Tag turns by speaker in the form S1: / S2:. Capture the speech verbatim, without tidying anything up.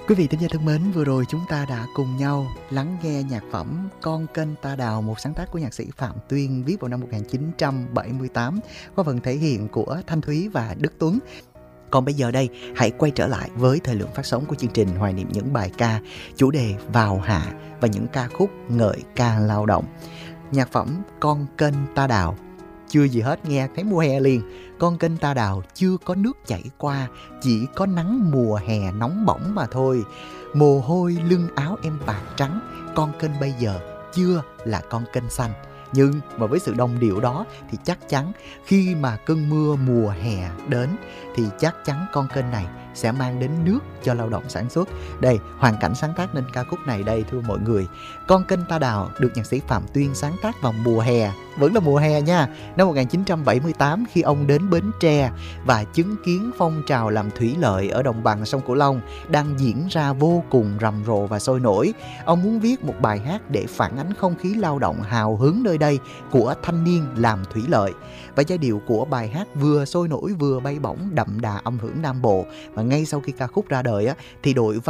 S1: Quý vị thính giả thân mến, vừa rồi chúng ta đã cùng nhau lắng nghe nhạc phẩm Con kênh ta đào, một sáng tác của nhạc sĩ Phạm Tuyên viết vào năm một nghìn chín trăm bảy mươi tám qua phần thể hiện của Thanh Thúy và Đức Tuấn. Còn bây giờ đây, hãy quay trở lại với thời lượng phát sóng của chương trình hoài niệm những bài ca, chủ đề vào hạ và những ca khúc ngợi ca lao động. Nhạc phẩm Con kênh ta đào, chưa gì hết nghe thấy mùa hè liền. Con kênh ta đào chưa có nước chảy qua, chỉ có nắng mùa hè nóng bỏng mà thôi. Mồ hôi lưng áo em bạc trắng, con kênh bây giờ chưa là con kênh xanh. Nhưng mà với sự đồng điệu đó thì chắc chắn khi mà cơn mưa mùa hè đến thì chắc chắn con kênh này sẽ mang đến nước cho lao động sản xuất. Đây, hoàn cảnh sáng tác nên ca khúc này đây thưa mọi người. Con kênh ta đào được nhạc sĩ Phạm Tuyên sáng tác vào mùa hè, vẫn là mùa hè nha, năm một nghìn chín trăm bảy mươi tám, khi ông đến Bến Tre và chứng kiến phong trào làm thủy lợi ở đồng bằng sông Cửu Long đang diễn ra vô cùng rầm rộ và sôi nổi. Ông muốn viết một bài hát để phản ánh không khí lao động hào hứng nơi đây của thanh niên làm thủy lợi. Và giai điệu của bài hát vừa sôi nổi vừa bay bổng, đậm đà âm hưởng Nam Bộ. Và ngay sau khi ca khúc ra đời á, thì đội